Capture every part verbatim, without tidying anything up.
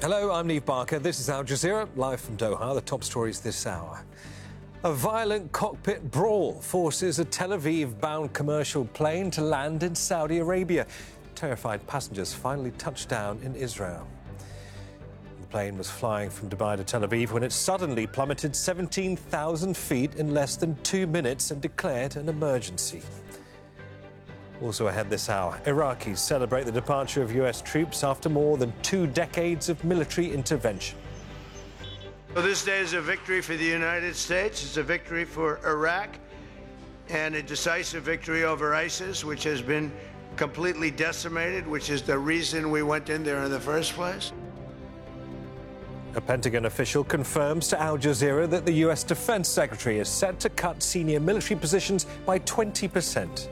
Hello, I'm Neve Barker. This is Al Jazeera, live from Doha. The top stories this hour. A violent cockpit brawl forces a Tel Aviv-bound commercial plane to land in Saudi Arabia. Terrified passengers finally touched down in Israel. The plane was flying from Dubai to Tel Aviv when it suddenly plummeted seventeen thousand feet in less than two minutes and declared an emergency. Also ahead this hour, Iraqis celebrate the departure of U S troops after more than two decades of military intervention. So this day is a victory for the United States. It's a victory for Iraq and a decisive victory over ISIS, which has been completely decimated, which is the reason we went in there in the first place. A Pentagon official confirms to Al Jazeera that the U S Defense Secretary is set to cut senior military positions by twenty percent.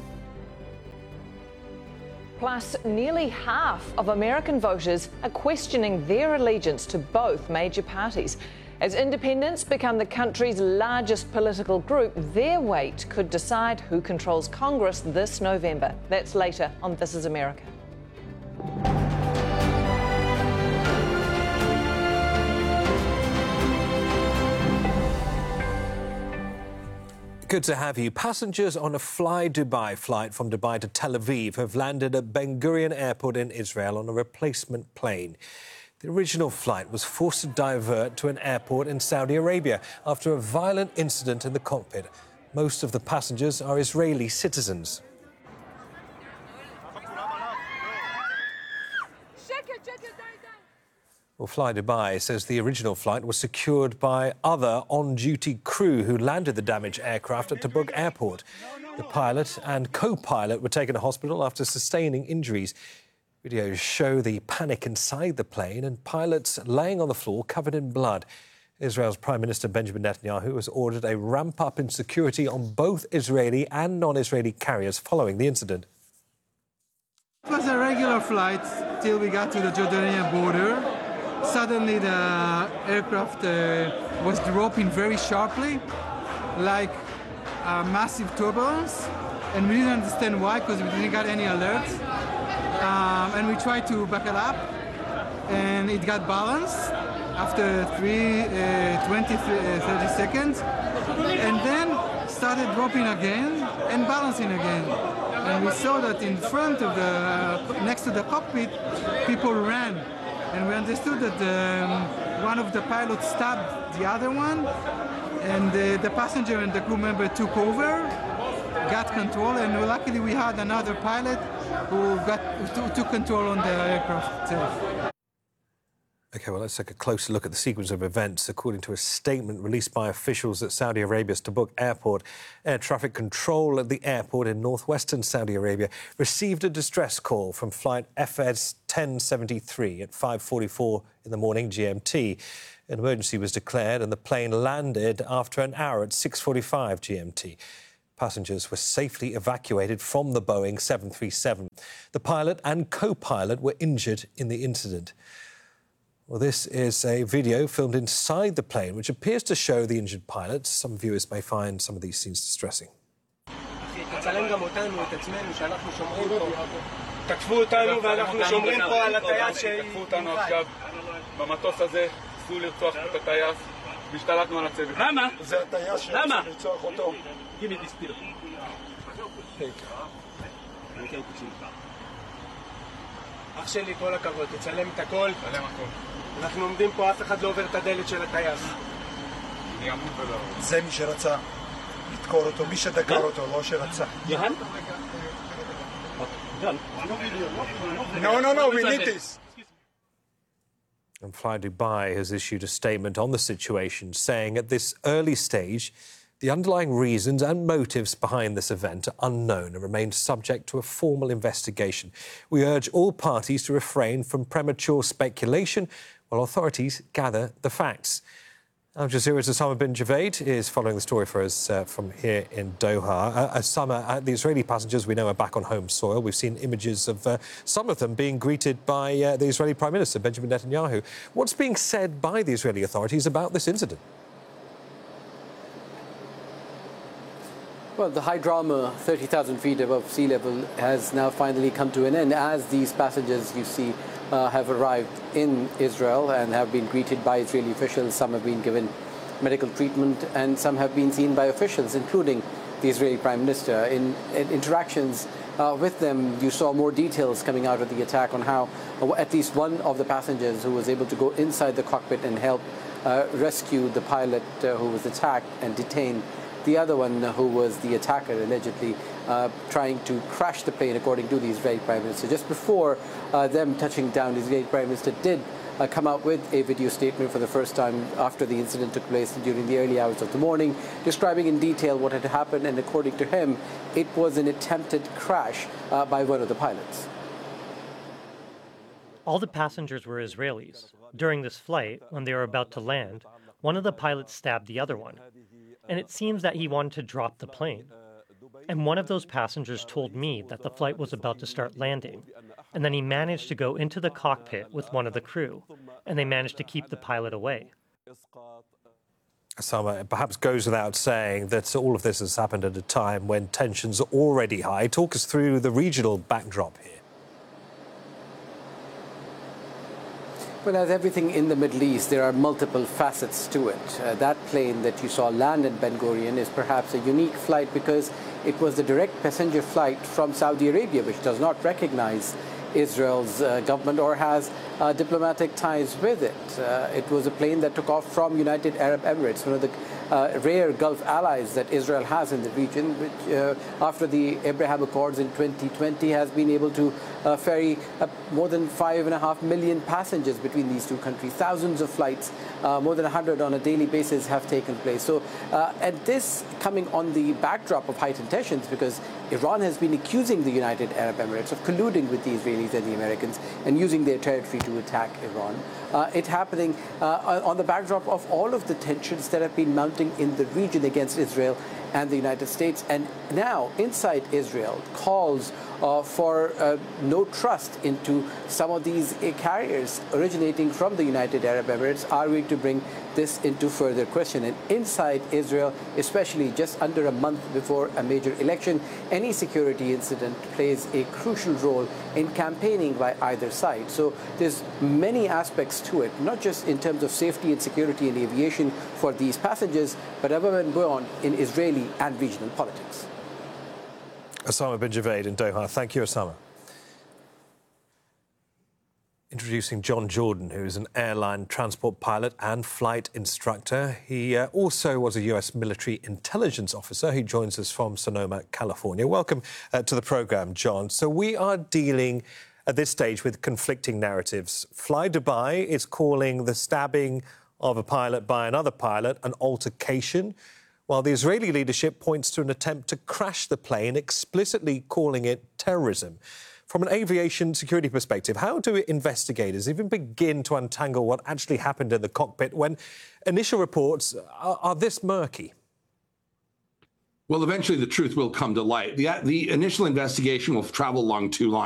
Plus, nearly half of American voters are questioning their allegiance to both major parties. As independents become the country's largest political group, their weight could decide who controls Congress this November. That's later on This Is America. Good to have you. Passengers on a Fly Dubai flight from Dubai to Tel Aviv have landed at Ben Gurion Airport in Israel on a replacement plane. The original flight was forced to divert to an airport in Saudi Arabia after a violent incident in the cockpit. Most of the passengers are Israeli citizens. Well, Fly Dubai says the original flight was secured by other on-duty crew who landed the damaged aircraft at Tabuk Airport. The pilot and co-pilot were taken to hospital after sustaining injuries. Videos show the panic inside the plane and pilots laying on the floor covered in blood. Israel's Prime Minister Benjamin Netanyahu has ordered a ramp-up in security on both Israeli and non-Israeli carriers following the incident. It was a regular flight till we got to the Jordanian border. Suddenly the aircraft uh, was dropping very sharply, like a massive turbulence, and we didn't understand why because we didn't get any alerts. Um, and we tried to back it up, and it got balanced after three, uh, twenty, thirty seconds, and then started dropping again and balancing again. And we saw that in front of the, uh, next to the cockpit, people ran. And we understood that um, one of the pilots stabbed the other one, and uh, the passenger and the crew member took over, got control, and luckily we had another pilot who got who took control on the aircraft itself. OK, well, let's take a closer look at the sequence of events. According to a statement released by officials at Saudi Arabia's Tabuk Airport, air traffic control at the airport in northwestern Saudi Arabia received a distress call from flight F S ten seventy-three at five forty-four in the morning G M T. An emergency was declared and the plane landed after an hour at six forty-five G M T. Passengers were safely evacuated from the Boeing seven thirty-seven. The pilot and co-pilot were injured in the incident. Well, this is a video filmed inside the plane, which appears to show the injured pilot. Some viewers may find some of these scenes distressing. אח שלי, כל הכבוד, תצלם את הכל. תצלם הכל. אנחנו עומדים פה, אף אחד לא עובר את הדלת של הטייס. אני אמור ולא. זה מי שרצה לדקור אותו, מי שדקר אותו, לא שרצה. יהן? No, no, no, we need this. And Fly Dubai has issued a statement on the situation, saying at this early stage, the underlying reasons and motives behind this event are unknown and remain subject to a formal investigation. We urge all parties to refrain from premature speculation while authorities gather the facts. Al Jazeera's Osama bin Javaid is following the story for us uh, from here in Doha. Uh, Osama, uh, the Israeli passengers we know are back on home soil. We've seen images of uh, some of them being greeted by uh, the Israeli Prime Minister, Benjamin Netanyahu. What's being said by the Israeli authorities about this incident? Well, the high drama, thirty thousand feet above sea level, has now finally come to an end as these passengers, you see, uh, have arrived in Israel and have been greeted by Israeli officials. Some have been given medical treatment and some have been seen by officials, including the Israeli Prime Minister. In, in interactions uh, with them, you saw more details coming out of the attack on how uh, at least one of the passengers who was able to go inside the cockpit and help uh, rescue the pilot uh, who was attacked and detained. The other one, uh, who was the attacker, allegedly uh, trying to crash the plane, according to the Israeli Prime Minister. Just before uh, them touching down, the Israeli Prime Minister did Uh, come out with a video statement for the first time after the incident took place during the early hours of the morning, describing in detail what had happened, and according to him, it was an attempted crash uh, by one of the pilots. All the passengers were Israelis. During this flight, when they were about to land, one of the pilots stabbed the other one, and it seems that he wanted to drop the plane. And one of those passengers told me that the flight was about to start landing, and then he managed to go into the cockpit with one of the crew, and they managed to keep the pilot away. Osama, it perhaps goes without saying that all of this has happened at a time when tensions are already high. Talk us through the regional backdrop here. Well, as everything in the Middle East, there are multiple facets to it. Uh, that plane that you saw land at Ben Gurion is perhaps a unique flight because it was the direct passenger flight from Saudi Arabia, which does not recognize Israel's uh, government or has uh, diplomatic ties with it. Uh, it was a plane that took off from United Arab Emirates, one of the uh, rare Gulf allies that Israel has in the region, which uh, after the Abraham Accords in twenty twenty has been able to uh, ferry uh, more than five and a half million passengers between these two countries. Thousands of flights, uh, more than one hundred on a daily basis, have taken place. So, uh, and this coming on the backdrop of heightened tensions because Iran has been accusing the United Arab Emirates of colluding with the Israelis and the Americans and using their territory to attack Iran. Uh, it happening uh, on the backdrop of all of the tensions that have been mounting in the region against Israel and the United States. And now, inside Israel, calls uh, for uh, no trust into some of these uh, carriers originating from the United Arab Emirates are going to bring this into further question. And inside Israel, especially just under a month before a major election, any security incident plays a crucial role in campaigning by either side. So there's many aspects to it, not just in terms of safety and security and aviation for these passengers, but above and beyond in Israeli and regional politics. Osama bin Javaid in Doha. Thank you, Osama. Introducing John Jordan, who is an airline transport pilot and flight instructor. He uh, also was a U S military intelligence officer. He joins us from Sonoma, California. Welcome uh, to the programme, John. So we are dealing at this stage with conflicting narratives. Fly Dubai is calling the stabbing of a pilot by another pilot an altercation, while the Israeli leadership points to an attempt to crash the plane, explicitly calling it terrorism. From an aviation security perspective, how do investigators even begin to untangle what actually happened in the cockpit when initial reports are, are this murky? Well, eventually the truth will come to light. The, the initial investigation will travel along two lines.